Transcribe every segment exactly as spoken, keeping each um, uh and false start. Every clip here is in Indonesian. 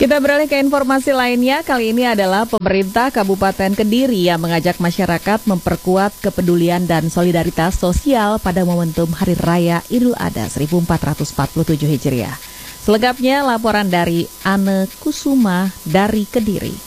Kita beralih ke informasi lainnya. Kali ini adalah pemerintah Kabupaten Kediri yang mengajak masyarakat memperkuat kepedulian dan solidaritas sosial pada momentum Hari Raya Idul Adha seribu empat ratus empat puluh tujuh Hijriah. Selengkapnya laporan dari Ane Kusuma dari Kediri.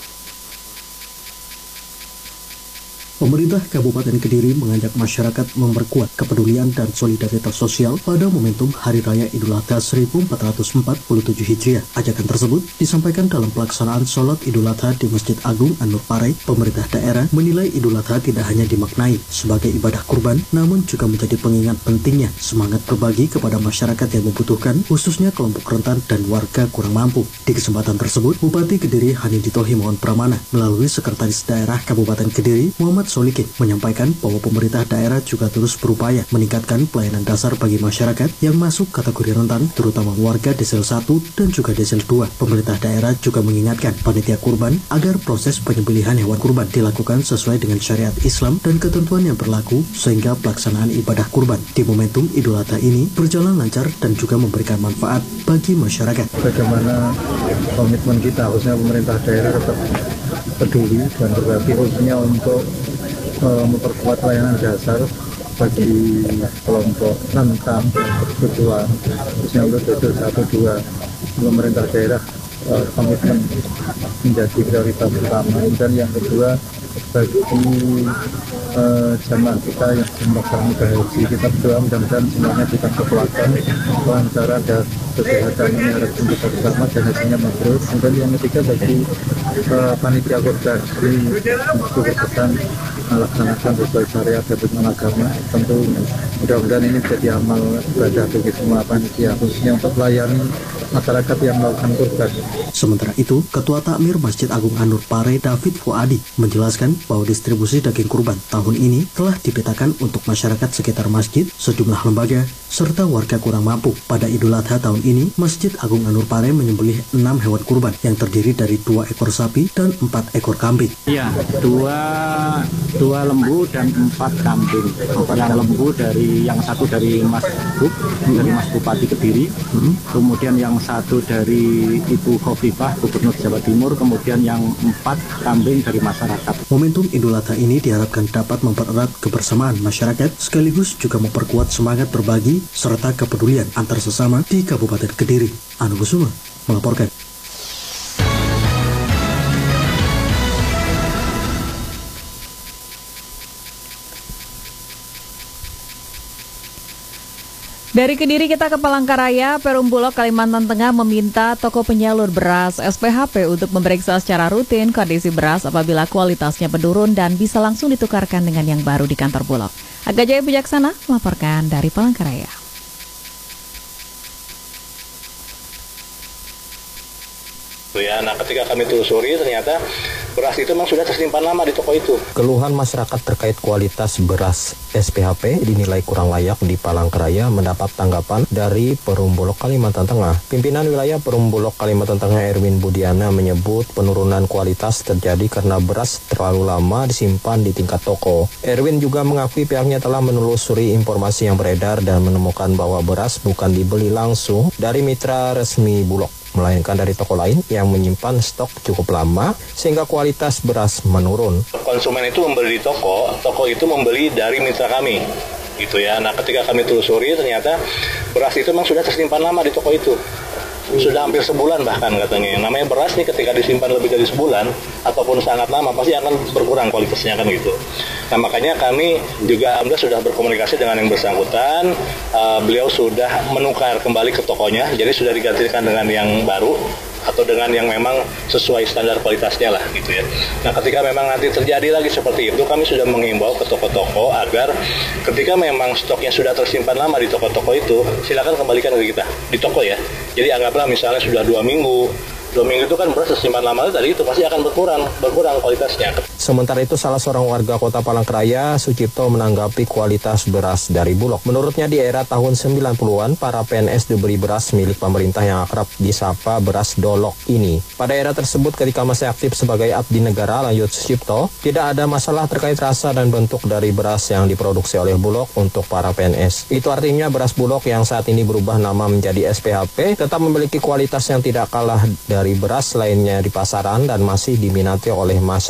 Pemerintah Kabupaten Kediri mengajak masyarakat memperkuat kepedulian dan solidaritas sosial pada momentum Hari Raya Idul Adha seribu empat ratus empat puluh tujuh Hijriah. Ajakan tersebut disampaikan dalam pelaksanaan sholat Idul Adha di Masjid Agung An-Nur Parey. Pemerintah daerah menilai Idul Adha tidak hanya dimaknai sebagai ibadah kurban, namun juga menjadi pengingat pentingnya semangat berbagi kepada masyarakat yang membutuhkan, khususnya kelompok rentan dan warga kurang mampu. Di kesempatan tersebut, Bupati Kediri Hanidi Tohimon Pramana melalui Sekretaris Daerah Kabupaten Kediri Muhammad Solikin menyampaikan bahwa pemerintah daerah juga terus berupaya meningkatkan pelayanan dasar bagi masyarakat yang masuk kategori rentan, terutama warga Desel satu dan juga Desel dua. Pemerintah daerah juga mengingatkan panitia kurban agar proses penyembelihan hewan kurban dilakukan sesuai dengan syariat Islam dan ketentuan yang berlaku sehingga pelaksanaan ibadah kurban di momentum Idul Adha ini berjalan lancar dan juga memberikan manfaat bagi masyarakat. Bagaimana komitmen kita, khususnya pemerintah daerah tetap peduli dan berbagi, khususnya untuk uh, memperkuat layanan dasar bagi kelompok rentan dan berkebutuhan, khususnya untuk Desel satu dua. Pemerintah daerah uh, komitmen menjadi prioritas utama. Dan yang kedua, bagi uh, jamaah kita yang melaksanakan ibadah haji, kita berdoa mudah-mudahan semuanya kita kekuatan, kelancaran dan kesehatan ini harus kita bersama dan hasilnya mabrur. Kemudian yang ketiga, bagi uh, panitia kurban ini untuk berpesan melaksanakan sesuai syariat dan tuntunan agama. Tentu mudah-mudahan ini menjadi amal ibadah bagi semua panitia, khususnya untuk melayani masyarakat yang melakukan kurban. Sementara itu, Ketua Takmir Masjid Agung An-Nur Parey David Fuadi menjelaskan bahwa distribusi daging kurban tahun ini telah dipetakan untuk masyarakat sekitar masjid, sejumlah lembaga, serta warga kurang mampu. Pada Idul Adha tahun ini, Masjid Agung An-Nur Parey menyembelih enam hewan kurban yang terdiri dari dua ekor sapi dan empat ekor kambing. Iya, dua dua lembu dan empat kambing. Yang lembu dari yang satu dari Mas Buk, dari Mas Bupati Kediri, hmm. kemudian yang satu dari Ibu Khofifah, Gubernur Jawa Timur, kemudian yang empat kambing dari masyarakat. Momentum Idul Adha ini diharapkan dapat mempererat kebersamaan masyarakat, sekaligus juga memperkuat semangat berbagi serta kepedulian antar sesama di Kabupaten Kediri. Anu Kusuma melaporkan. Dari Kediri kita ke Palangkaraya. Perum Bulog Kalimantan Tengah meminta toko penyalur beras S P H P untuk memeriksa secara rutin kondisi beras apabila kualitasnya menurun dan bisa langsung ditukarkan dengan yang baru di kantor Bulog. Aga Jaya Bijaksana melaporkan dari Palangkaraya. Ya, nah ketika kami telusuri ternyata beras itu memang sudah tersimpan lama di toko itu. Keluhan masyarakat terkait kualitas beras S P H P dinilai kurang layak di Palangkaraya mendapat tanggapan dari Perum Bulog Kalimantan Tengah. Pimpinan wilayah Perum Bulog Kalimantan Tengah Erwin Budiana menyebut penurunan kualitas terjadi karena beras terlalu lama disimpan di tingkat toko. Erwin juga mengakui pihaknya telah menelusuri informasi yang beredar dan menemukan bahwa beras bukan dibeli langsung dari mitra resmi Bulog, melainkan dari toko lain yang menyimpan stok cukup lama sehingga kualitas beras menurun. Konsumen itu membeli di toko, toko itu membeli dari mitra kami, gitu ya. Nah ketika kami telusuri ternyata beras itu memang sudah tersimpan lama di toko itu, sudah hampir sebulan bahkan katanya. Yang namanya beras nih ketika disimpan lebih dari sebulan ataupun sangat lama pasti akan berkurang kualitasnya kan gitu. Nah makanya kami juga alhamdulillah sudah berkomunikasi dengan yang bersangkutan. Uh, beliau sudah menukar kembali ke tokonya, jadi sudah digantikan dengan yang baru atau dengan yang memang sesuai standar kualitasnya lah gitu ya. Nah ketika memang nanti terjadi lagi seperti itu, kami sudah mengimbau ke toko-toko agar ketika memang stoknya sudah tersimpan lama di toko-toko itu, silakan kembalikan ke kita di toko ya. Jadi anggaplah misalnya sudah dua minggu, dua minggu itu kan beras tersimpan lama tadi itu pasti akan berkurang, berkurang kualitasnya. Sementara itu salah seorang warga Kota Palangkaraya, Sucipto, menanggapi kualitas beras dari Bulog. Menurutnya di era tahun sembilan puluhan, para P N S diberi beras milik pemerintah yang akrab disapa beras dolok ini. Pada era tersebut ketika masih aktif sebagai abdi negara, lanjut Sucipto, tidak ada masalah terkait rasa dan bentuk dari beras yang diproduksi oleh Bulog untuk para P N S. Itu artinya beras Bulog yang saat ini berubah nama menjadi S P H P tetap memiliki kualitas yang tidak kalah dari beras lainnya di pasaran dan masih diminati oleh masyarakat